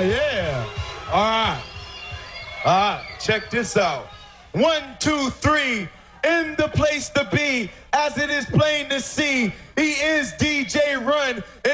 yeah. All right. All right, check this out. 1, 2, 3, in the place to be, as it is plain to see, he is D.